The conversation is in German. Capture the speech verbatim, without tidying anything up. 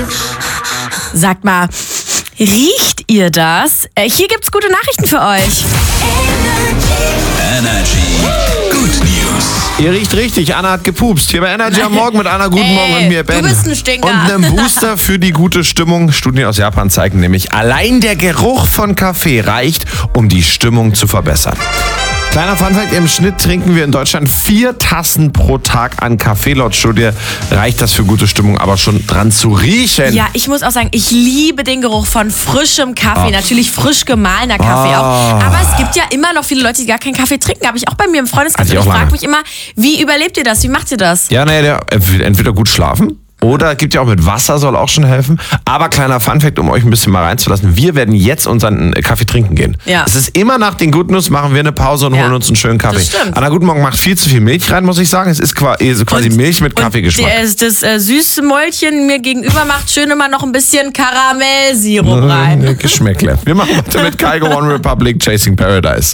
Sagt mal, riecht ihr das? Äh, hier gibt's gute Nachrichten für euch. Energy. Good News. Ihr riecht richtig, Anna hat gepupst. Hier bei Energy am Morgen mit Anna, guten Ey, Morgen und mir, Ben. du bist ein Stinker. Und einem Booster für die gute Stimmung. Studien aus Japan zeigen nämlich, allein der Geruch von Kaffee reicht, um die Stimmung zu verbessern. Kleiner Funfact, im Schnitt trinken wir in Deutschland vier Tassen pro Tag an Kaffee. Laut Studie reicht das für gute Stimmung, aber schon dran zu riechen. Ja, ich muss auch sagen, ich liebe den Geruch von frischem Kaffee. Oh. Natürlich frisch gemahlener Kaffee Oh. auch. Aber es gibt ja immer noch viele Leute, die gar keinen Kaffee trinken. Habe ich auch bei mir im Freundeskreis. Hatte ich Und auch ich frage lange. mich immer, wie überlebt ihr das? Wie macht ihr das? Ja, naja, der will entweder gut schlafen oder gibt ja auch mit Wasser, soll auch schon helfen. Aber kleiner Funfact, um euch ein bisschen mal reinzulassen, wir werden jetzt unseren Kaffee trinken gehen. Ja. Es ist immer nach den Good News, machen wir eine Pause und Ja. holen uns einen schönen Kaffee. Das stimmt. Anna, guten Morgen, macht viel zu viel Milch rein, muss ich sagen. Es ist quasi, quasi Und- Milch mit Kaffeegeschmack. Und das, das äh, süße Mäulchen mir gegenüber macht schön immer noch ein bisschen Karamellsirup rein. Geschmäckle. Wir machen weiter mit Kygo One Republic, Chasing Paradise.